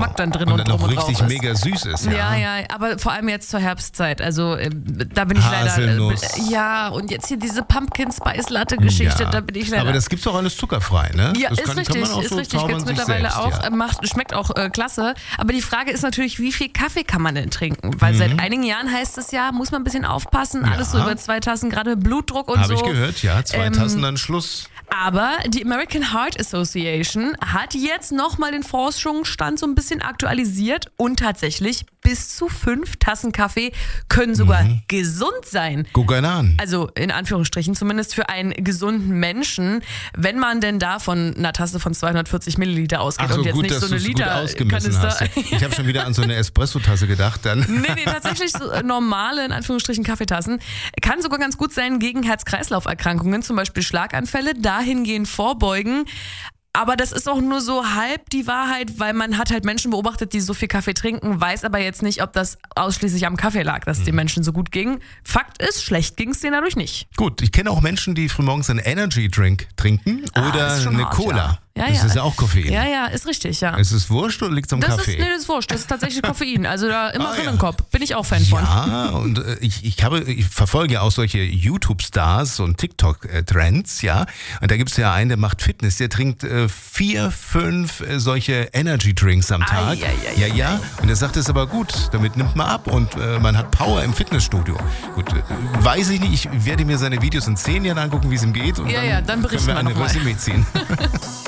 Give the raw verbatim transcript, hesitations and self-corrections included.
Geschmack dann drin und, und, dann drum noch und richtig drauf ist. mega süß ist. Ja, Ja, ja, aber vor allem jetzt zur Herbstzeit. Also äh, da bin ich Haselnuss. leider. Äh, ja, und jetzt hier diese Pumpkin Spice Latte Geschichte, Ja. da bin ich leider. Aber das gibt's auch alles zuckerfrei, ne? Ja, das ist kann, richtig, kann man auch ist so richtig. zaubern Gibt's sich mittlerweile selbst, auch, ja. äh, macht, schmeckt auch äh, klasse. Aber die Frage ist natürlich, wie viel Kaffee kann man denn trinken? Weil Mhm. seit einigen Jahren heißt es ja, muss man ein bisschen aufpassen, alles so Ja. über zwei Tassen, gerade Blutdruck und Habe so. ich gehört, ja. Zwei Ähm, Tassen, dann Schluss. Aber die American Heart Association hat jetzt nochmal den Forschungsstand so ein bisschen aktualisiert und tatsächlich bis zu fünf Tassen Kaffee können sogar Mhm. gesund sein. Guck einen an. Also in Anführungsstrichen, zumindest für einen gesunden Menschen, wenn man denn da von einer Tasse von zweihundertvierzig Milliliter ausgeht Ach so, und jetzt gut, nicht dass so eine du es gut Liter ausgemessen hast. Kanister. Ich habe schon wieder an so eine Espresso-Tasse gedacht dann. Nee, nee, tatsächlich so äh, normale, in Anführungsstrichen, Kaffeetassen. Kann sogar ganz gut sein gegen Herz-Kreislauf-Erkrankungen, zum Beispiel Schlaganfälle, dahingehend vorbeugen. Aber das ist auch nur so halb die Wahrheit, weil man hat halt Menschen beobachtet, die so viel Kaffee trinken, weiß aber jetzt nicht, ob das ausschließlich am Kaffee lag, dass es den Menschen so gut ging. Fakt ist, schlecht ging es denen dadurch nicht. Gut, ich kenne auch Menschen, die frühmorgens einen Energy Drink trinken Ah, oder ist schon eine hart, Cola. ja. Ja, das ja. ist ja auch Koffein. Ja, ja, ist richtig, ja. Ist es wurscht oder liegt es am Das Kaffee? ist, nee, das ist wurscht. Das ist tatsächlich Koffein. Also da immer Ah, drin ja. im Kopf. Bin ich auch Fan von. Ja, und äh, ich, ich, habe, ich verfolge ja auch solche YouTube-Stars und TikTok-Trends, ja. Und da gibt es ja einen, der macht Fitness, der trinkt äh, vier, fünf äh, solche Energy-Drinks am Tag. Ai, ai, ai, ja, ja. Und er sagt, das ist aber gut, damit nimmt man ab und äh, man hat Power im Fitnessstudio. Gut, äh, weiß ich nicht, ich werde mir seine Videos in zehn Jahren angucken, wie es ihm geht. Und Ja, dann, ja, dann berichten können wir wir eine noch mal. Resümee ziehen.